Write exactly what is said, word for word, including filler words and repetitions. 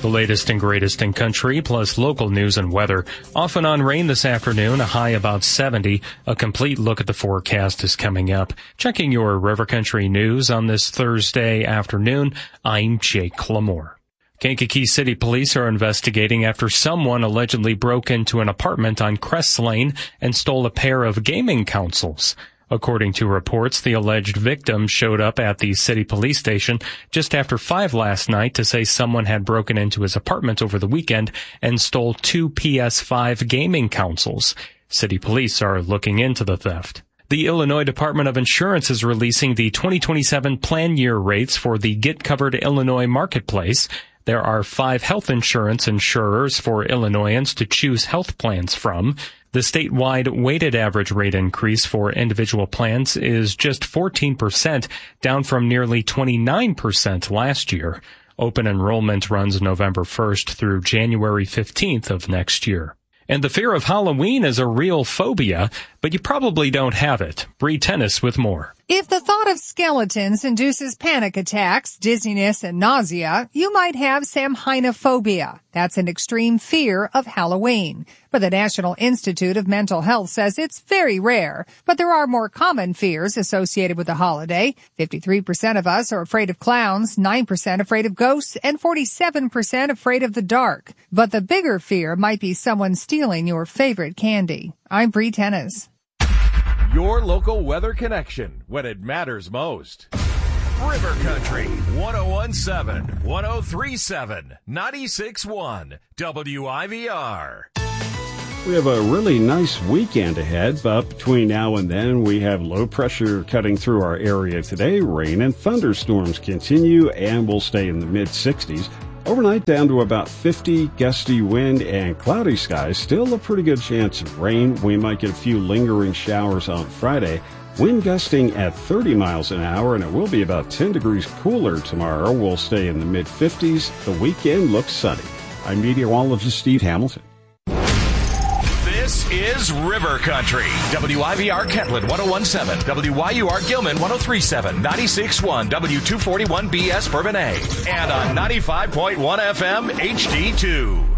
The latest and greatest in country, plus local news and weather. Off and on rain this afternoon, a high about seventy. A complete look at the forecast is coming up. Checking your River Country news on this Thursday afternoon, I'm Jake Lamore. Kankakee City Police are investigating after someone allegedly broke into an apartment on Crest Lane and stole a pair of gaming consoles. According to reports, the alleged victim showed up at the city police station just after five last night to say someone had broken into his apartment over the weekend and stole two P S five gaming consoles. City police are looking into the theft. The Illinois Department of Insurance is releasing the twenty twenty-seven plan year rates for the Get Covered Illinois marketplace. There are five health insurance insurers for Illinoisans to choose health plans from. The statewide weighted average rate increase for individual plans is just fourteen percent, down from nearly twenty-nine percent last year. Open enrollment runs November first through January fifteenth of next year. And the fear of Halloween is a real phobia, but you probably don't have it. Bree Tennis with more. If the thought of skeletons induces panic attacks, dizziness, and nausea, you might have samhainophobia. That's an extreme fear of Halloween. But the National Institute of Mental Health says it's very rare. But there are more common fears associated with the holiday. fifty-three percent of us are afraid of clowns, nine percent afraid of ghosts, and forty-seven percent afraid of the dark. But the bigger fear might be someone stealing your favorite candy. I'm Bree Tennis. Your local weather connection when it matters most. River Country, one oh one point seven, one oh three point seven, ninety-six point one, W I V R. We have a really nice weekend ahead, but between now and then we have low pressure cutting through our area today. Rain and thunderstorms continue and will stay in the mid sixties. Overnight down to about fifty, gusty wind and cloudy skies. Still a pretty good chance of rain. We might get a few lingering showers on Friday. Wind gusting at thirty miles an hour, and it will be about ten degrees cooler tomorrow. We'll stay in the mid fifties. The weekend looks sunny. I'm meteorologist Steve Hamilton. This is River Country. W I V R Kentland one oh one point seven, W Y U R Gilman one oh three point seven, ninety-six point one, W two forty-one B S Bourbonnais, and on ninety-five point one F M H D two.